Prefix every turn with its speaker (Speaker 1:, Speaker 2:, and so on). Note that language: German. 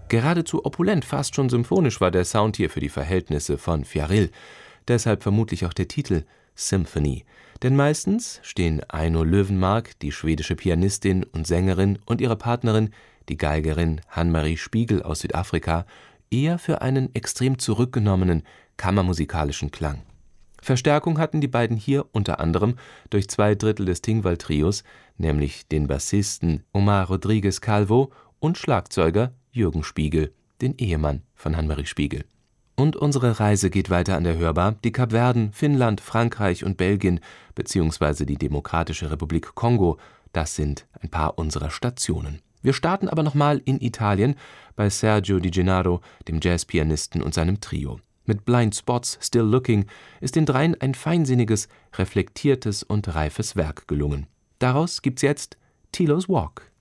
Speaker 1: Geradezu opulent, fast schon symphonisch war der Sound hier für die Verhältnisse von Fjarril. Deshalb vermutlich auch der Titel Symphony. Denn meistens stehen Aino Löwenmark, die schwedische Pianistin und Sängerin, und ihre Partnerin, die Geigerin Hanne-Marie Spiegel aus Südafrika, eher für einen extrem zurückgenommenen, kammermusikalischen Klang. Verstärkung hatten die beiden hier unter anderem durch 2/3 des Tingwall-Trios, nämlich den Bassisten Omar Rodrigues Calvo und Schlagzeuger Jürgen Spiegel, den Ehemann von Hanne-Marie Spiegel. Und unsere Reise geht weiter an der Hörbar, die Kapverden, Finnland, Frankreich und Belgien bzw. die Demokratische Republik Kongo, das sind ein paar unserer Stationen. Wir starten aber nochmal in Italien bei Sergio Di Gennaro, dem Jazzpianisten und seinem Trio. Mit Blind Spots, Still Looking ist den dreien ein feinsinniges, reflektiertes und reifes Werk gelungen. Daraus gibt's jetzt Tilo's Walk.